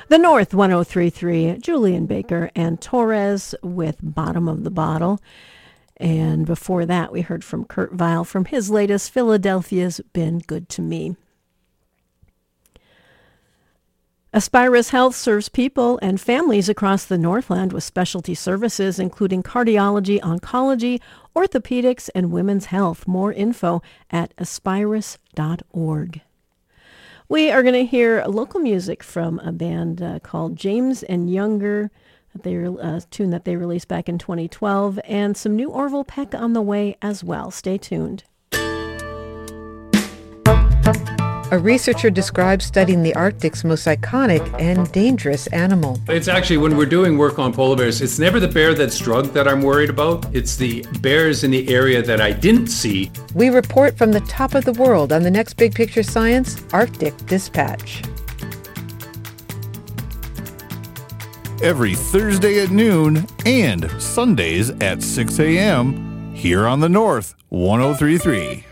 The North 103.3, Julian Baker and Torres with Bottom of the Bottle. And before that, we heard from Kurt Vile from his latest, Philadelphia's Been Good to Me. Aspirus Health serves people and families across the Northland with specialty services, including cardiology, oncology, orthopedics, and women's health. More info at aspirus.org. We are going to hear local music from a band called James and Younger, a tune that they released back in 2012, and some new Orville Peck on the way as well. Stay tuned. A researcher describes studying the Arctic's most iconic and dangerous animal. It's actually, when we're doing work on polar bears, it's never the bear that's drugged that I'm worried about. It's the bears in the area that I didn't see. We report from the top of the world on the next Big Picture Science Arctic Dispatch. Every Thursday at noon and Sundays at 6 a.m. here on the North 103.3.